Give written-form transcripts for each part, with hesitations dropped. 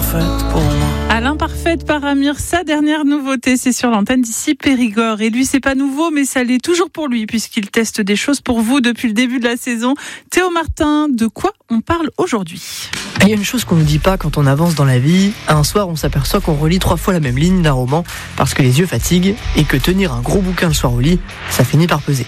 parfaite pour moi. À l'imparfaite par Amir, sa dernière nouveauté, c'est sur l'antenne d'ici Périgord. Et lui, c'est pas nouveau, mais ça l'est toujours pour lui, puisqu'il teste des choses pour vous depuis le début de la saison. Théo Martin, de quoi on parle aujourd'hui ? Il y a une chose qu'on ne dit pas quand on avance dans la vie. Un soir, on s'aperçoit qu'on relit 3 fois la même ligne d'un roman parce que les yeux fatiguent et que tenir un gros bouquin le soir au lit, ça finit par peser.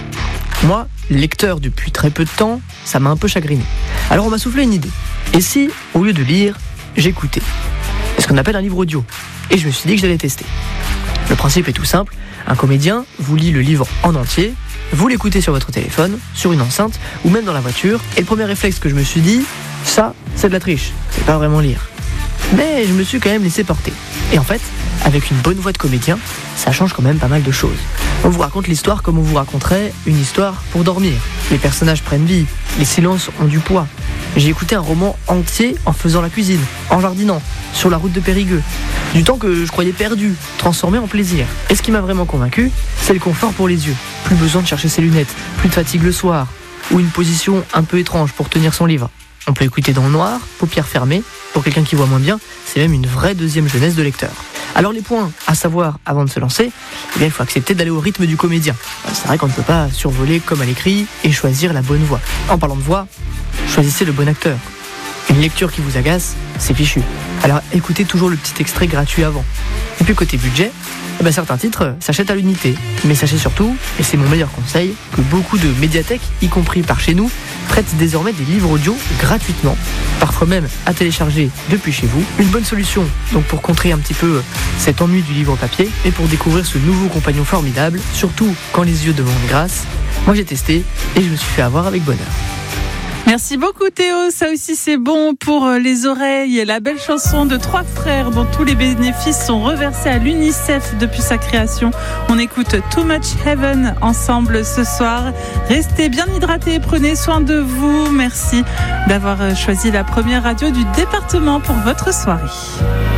Moi, lecteur depuis très peu de temps, ça m'a un peu chagriné. Alors on m'a soufflé une idée. Et si, au lieu de lire, j'écoutais ? C'est ce qu'on appelle un livre audio. Et je me suis dit que j'allais tester. Le principe est tout simple. Un comédien vous lit le livre en entier, vous l'écoutez sur votre téléphone, sur une enceinte ou même dans la voiture. Et le premier réflexe que je me suis dit, ça, c'est de la triche. C'est pas vraiment lire. Mais je me suis quand même laissé porter. Et en fait, avec une bonne voix de comédien, ça change quand même pas mal de choses. On vous raconte l'histoire comme on vous raconterait une histoire pour dormir. Les personnages prennent vie, les silences ont du poids. J'ai écouté un roman entier en faisant la cuisine, en jardinant, sur la route de Périgueux. Du temps que je croyais perdu, transformé en plaisir. Et ce qui m'a vraiment convaincu, c'est le confort pour les yeux. Plus besoin de chercher ses lunettes, plus de fatigue le soir, ou une position un peu étrange pour tenir son livre. On peut écouter dans le noir, paupières fermées. Pour quelqu'un qui voit moins bien, c'est même une vraie deuxième jeunesse de lecteur. Alors les points à savoir avant de se lancer, eh bien, il faut accepter d'aller au rythme du comédien. C'est vrai qu'on ne peut pas survoler comme à l'écrit et choisir la bonne voix. En parlant de voix, choisissez le bon acteur. Une lecture qui vous agace, c'est fichu. Alors écoutez toujours le petit extrait gratuit avant. Et puis côté budget, eh bien, certains titres s'achètent à l'unité. Mais sachez surtout, et c'est mon meilleur conseil, que beaucoup de médiathèques, y compris par chez nous, prêtent désormais des livres audio gratuitement, parfois même à télécharger depuis chez vous. Une bonne solution donc pour contrer un petit peu cet ennui du livre papier et pour découvrir ce nouveau compagnon formidable, surtout quand les yeux demandent grâce. Moi j'ai testé et je me suis fait avoir avec bonheur. Merci beaucoup Théo, ça aussi c'est bon pour les oreilles. Et la belle chanson de 3 frères dont tous les bénéfices sont reversés à l'UNICEF depuis sa création. On écoute Too Much Heaven ensemble ce soir. Restez bien hydratés, prenez soin de vous. Merci d'avoir choisi la première radio du département pour votre soirée.